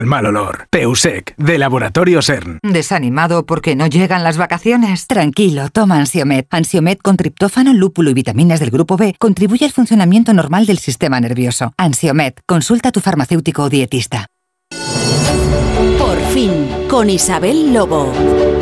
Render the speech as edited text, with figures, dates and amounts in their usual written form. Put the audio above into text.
El mal olor. Peusec, de Laboratorio CERN. ¿Desanimado porque no llegan las vacaciones? Tranquilo, toma Ansiomed. Ansiomed con triptófano, lúpulo y vitaminas del grupo B contribuye al funcionamiento normal del sistema nervioso. Ansiomed, consulta a tu farmacéutico o dietista. Por fin, con Isabel Lobo.